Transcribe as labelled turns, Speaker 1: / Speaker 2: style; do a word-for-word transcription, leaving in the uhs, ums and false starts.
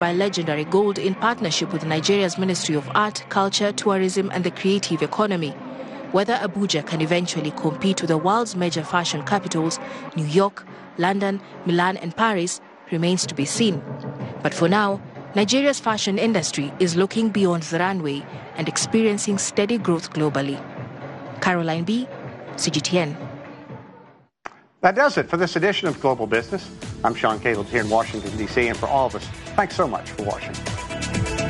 Speaker 1: by Legendary Gold in partnership with Nigeria's Ministry of Art, Culture, Tourism and the Creative Economy. Whether Abuja can eventually compete with the world's major fashion capitals, New York, London, Milan and Paris, remains to be seen. But for now, Nigeria's fashion industry is looking beyond the runway and experiencing steady growth globally. Caroline B., C G T N.
Speaker 2: That does it for this edition of Global Business. I'm Sean Caleb here in Washington, D C, and for all of us, thanks so much for watching.